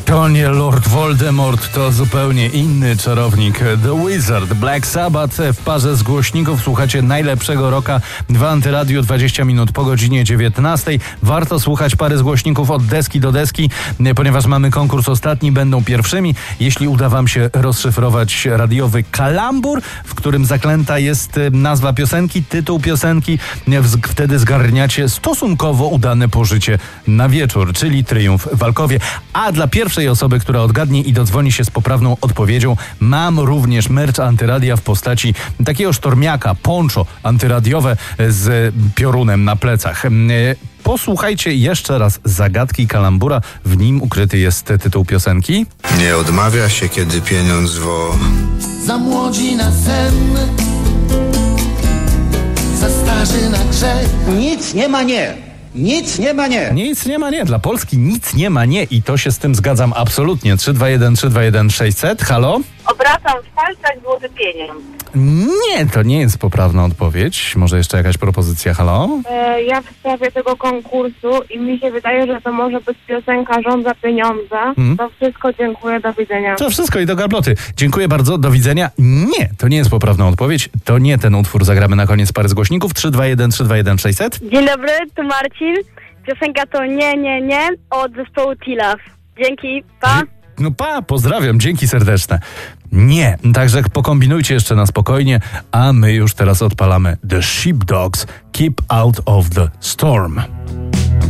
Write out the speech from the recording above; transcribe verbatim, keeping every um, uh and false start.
To nie Lord Voldemort, to zupełnie inny czarownik. The Wizard, Black Sabbath w parze z głośników. Słuchacie najlepszego rocka w Antyradiu, dwadzieścia minut po godzinie dziewiętnastej. Warto słuchać pary z głośników od deski do deski, ponieważ mamy konkurs ostatni, będą pierwszymi. Jeśli uda wam się rozszyfrować radiowy kalambur, w którym zaklęta jest nazwa piosenki, tytuł piosenki, wtedy zgarniacie stosunkowo udane pożycie na wieczór, czyli triumf w Alkowie. A dla pierwszej osoby, która odgadnie i dodzwoni się z poprawną odpowiedzią, mam również merch Antyradia w postaci takiego sztormiaka, poncho antyradiowe z piorunem na plecach. Posłuchajcie jeszcze raz zagadki kalambura. W nim ukryty jest tytuł piosenki. Nie odmawia się, kiedy pieniądz wo. Za młodzi na sen, za starzy na grzech. Nic nie ma nie. Nic nie ma nie. Nic nie ma nie. Dla Polski nic nie ma nie. I to się z tym zgadzam absolutnie. trzy dwa jeden trzy dwa jeden sześćset. Halo? Obracam w palcach złoty pieniądz. Nie, to nie jest poprawna odpowiedź. Może jeszcze jakaś propozycja? Halo? E, ja w sprawie tego konkursu i mi się wydaje, że to może być piosenka Rząd za pieniądze. Hmm. To wszystko, dziękuję, do widzenia. To wszystko i do gabloty. Dziękuję bardzo, do widzenia. Nie, to nie jest poprawna odpowiedź. To nie ten utwór. Zagramy na koniec pary z głośników. trzy dwa jeden trzy dwa jeden sześćset. Dzień dobry, tu Marcin. Piosenka to Nie, nie, nie od zespołu T-Love. Dzięki, pa. No pa, pozdrawiam, dzięki serdeczne. Nie, także pokombinujcie jeszcze na spokojnie, a my już teraz odpalamy The Sheepdogs, Keep Out of the Storm.